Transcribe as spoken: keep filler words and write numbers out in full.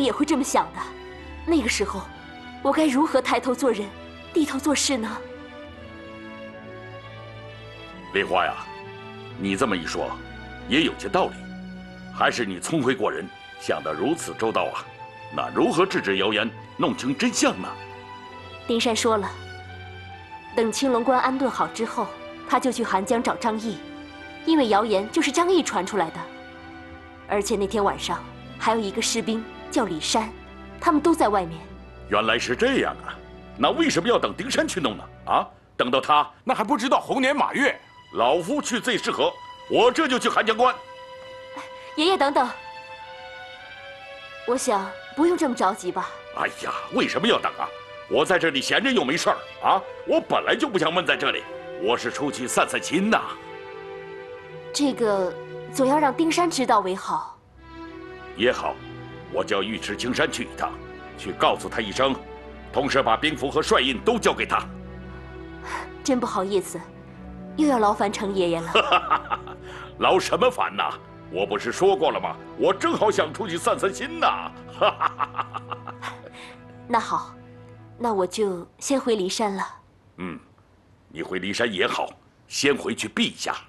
也会这么想的。那个时候，我该如何抬头做人，低头做事呢？ 梨花呀，你这么一说，也有些道理。还是你聪慧过人，想得如此周到啊！那如何制止谣言，弄清真相呢？ 丁山说了，等青龙关安顿好之后，他就去寒江找张毅，因为谣言就是张毅传出来的。而且那天晚上还有一个士兵叫李山，他们都在外面。 原来是这样啊！那为什么要等丁山去弄呢？啊，等到他那还不知道猴年马月。 老夫去最适合，我这就去寒江关。 爷爷等等，我想不用这么着急吧。 哎呀，为什么要等啊？我在这里闲着又没事儿啊，我本来就不想闷在这里，我是出去散散心呐。 这个总要让丁山知道为好。 也好，我叫尉迟青山去一趟，去告诉他一声，同时把兵符和帅印都交给他。 真不好意思，又要劳烦程爷爷了。 劳什么烦呐？我不是说过了吗？我正好想出去散散心呐。 那好，那我就先回骊山了。 嗯，你回骊山也好，先回去避一下。